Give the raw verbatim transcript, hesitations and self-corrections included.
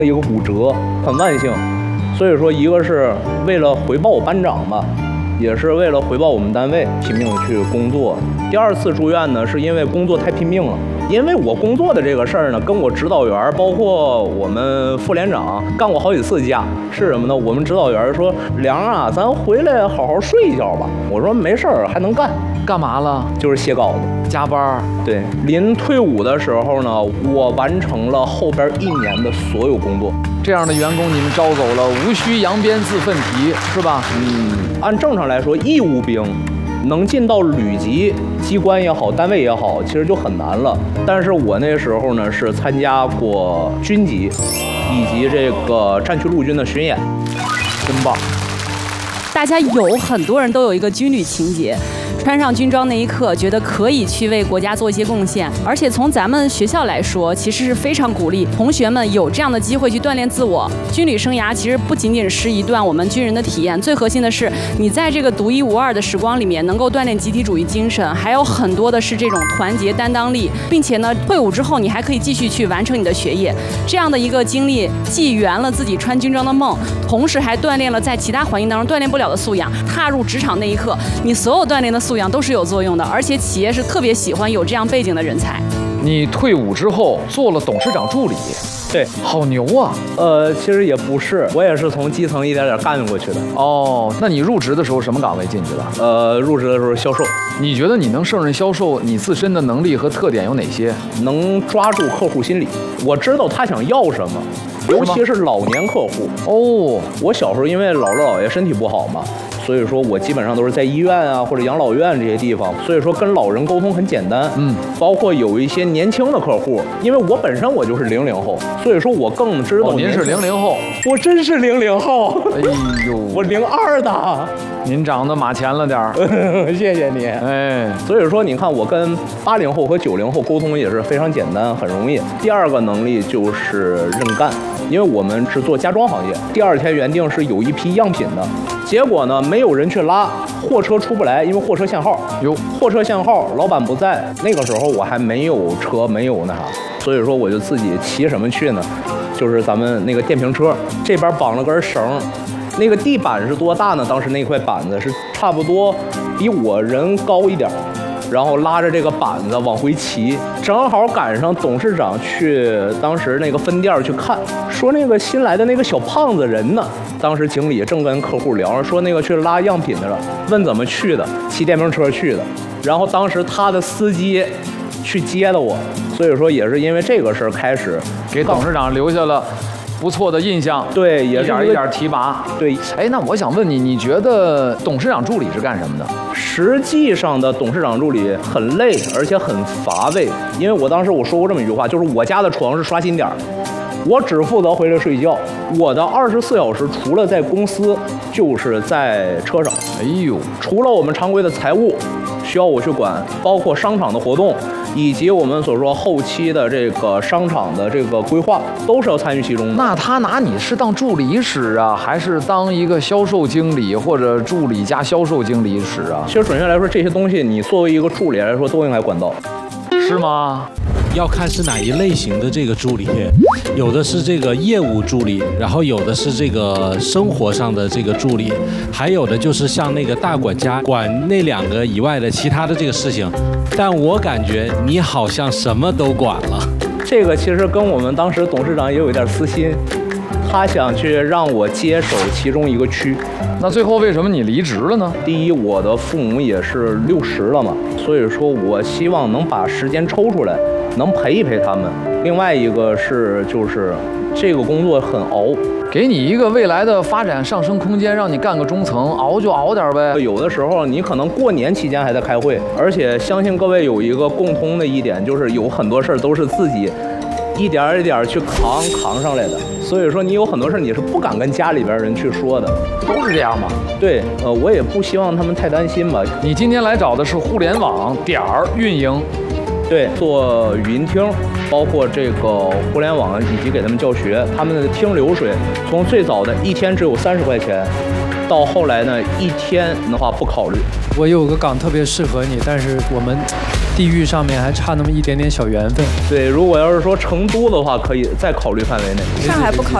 一个骨折，很慢性。所以说，一个是为了回报我班长吧，也是为了回报我们单位，拼命去工作。第二次住院呢，是因为工作太拼命了。因为我工作的这个事儿呢，跟我指导员，包括我们副连长干过好几次架。是什么呢？我们指导员说：“梁啊，咱回来好好睡一觉吧。”我说：“没事儿，还能干。” 干嘛了？ 就是写稿子、 加班。 对，临退伍的时候呢，我完成了后边一年的所有工作。 这样的员工你们招走了，无需扬鞭自奋蹄，是吧？ 嗯，按正常来说，义务兵能进到旅级机关也好，单位也好，其实就很难了。但是我那时候呢，是参加过军级，以及这个战区陆军的巡演，真棒。 大家有很多人都有一个军旅情节。穿上军装那一刻，觉得可以去为国家做一些贡献，而且从咱们学校来说，其实是非常鼓励同学们有这样的机会去锻炼自我。军旅生涯其实不仅仅是一段我们军人的体验，最核心的是你在这个独一无二的时光里面，能够锻炼集体主义精神，还有很多的是这种团结担当力，并且呢，退伍之后你还可以继续去完成你的学业。这样的一个经历，既圆了自己穿军装的梦，同时还锻炼了在其他环境当中锻炼不了的素养。踏入职场那一刻，你所有锻炼的素养都是有作用的，而且企业是特别喜欢有这样背景的人才。 你退伍之后做了董事长助理， 对， 好牛啊！ 呃，其实也不是，我也是从基层一点点干过去的。 哦，那你入职的时候什么岗位进去的？ 呃，入职的时候销售。 你觉得你能胜任销售，你自身的能力和特点有哪些？ 能抓住客户心理，我知道他想要什么，尤其是老年客户。 哦， 我小时候因为姥姥姥爷身体不好嘛。所以说我基本上都是在医院啊或者养老院这些地方，所以说跟老人沟通很简单。嗯，包括有一些年轻的客户，因为我本身我就是零零后，所以说我更知道。 哦，您是零零后， 我真是零零后。 哎呦， 我零二的。 您长得马前了点儿， 谢谢你。 哎， 所以说你看我跟八零后和九零后沟通也是非常简单，很容易。第二个能力就是认干，因为我们是做家装行业，第二天原定是有一批样品的，结果呢没有人去拉，货车出不来，因为货车限号。有货车限号，老板不在，那个时候我还没有车，没有那啥，所以说我就自己骑什么去呢？就是咱们那个电瓶车，这边绑了根绳。那个地板是多大呢？当时那块板子是差不多比我人高一点，然后拉着这个板子往回骑，正好赶上董事长去当时那个分店去看，说那个新来的那个小胖子人呢。当时经理正跟客户聊，说那个去拉样品的了，问怎么去的，骑电瓶车去的。然后当时他的司机去接的我，所以说也是因为这个事儿开始给董事长留下了不错的印象。 对，也是一点一点提拔。 对， 哎，那我想问你，你觉得董事长助理是干什么的？ 实际上的董事长助理很累，而且很乏味。因为我当时我说过这么一句话，就是我家的床是刷新点儿，我只负责回来睡觉。我的二十四小时除了在公司，就是在车上。 哎呦， 除了我们常规的财务需要我去管，包括商场的活动，以及我们所说后期的这个商场的这个规划，都是要参与其中的。 那他拿你是当助理使啊，还是当一个销售经理或者助理加销售经理使啊？ 其实准确来说，这些东西你作为一个助理来说都应该管到， 是吗？ 要看是哪一类型的这个助理，有的是这个业务助理，然后有的是这个生活上的这个助理，还有的就是像那个大管家管那两个以外的其他的这个事情。但我感觉你好像什么都管了。 这个其实跟我们当时董事长也有一点私心，他想去让我接手其中一个区。 那最后为什么你离职了呢？ 第一，我的父母也是六十了嘛，所以说我希望能把时间抽出来，能陪一陪他们。另外一个是就是这个工作很熬， 给你一个未来的发展上升空间，让你干个中层，熬就熬点呗。 有的时候你可能过年期间还在开会，而且相信各位有一个共通的一点，就是有很多事儿都是自己一点一点去扛扛上来的。所以说你有很多事你是不敢跟家里边人去说的， 都是这样吗？ 对，呃，我也不希望他们太担心吧。 你今天来找的是互联网点儿运营。 对，做语音厅，包括这个互联网以及给他们教学，他们的听流水从最早的一天只有三十块钱，到后来呢一天的话不考虑。 我有个岗特别适合你，但是我们地域上面还差那么一点点小缘分。 对，如果要是说成都的话，可以再考虑范围内。 上海不考虑。